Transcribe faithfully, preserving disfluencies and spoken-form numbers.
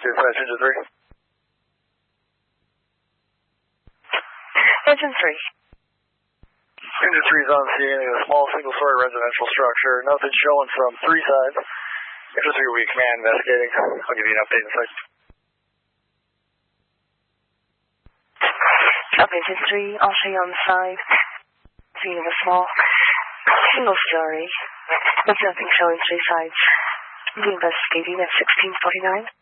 dispatch, engine three. Engine three. Engine three is on scene in a small single-story residential structure. Nothing showing from three sides. Engine three, we command investigating. I'll give you an update in a second. Up engine three, also on side. Scene of a small single story. With nothing showing three sides. The investigating at sixteen forty-nine.